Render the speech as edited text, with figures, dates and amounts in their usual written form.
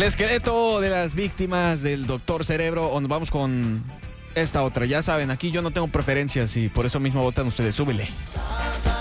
El esqueleto de las víctimas del Doctor Cerebro. O nos vamos con esta otra. Ya saben, aquí yo no tengo preferencias y por eso mismo votan ustedes. Súbele.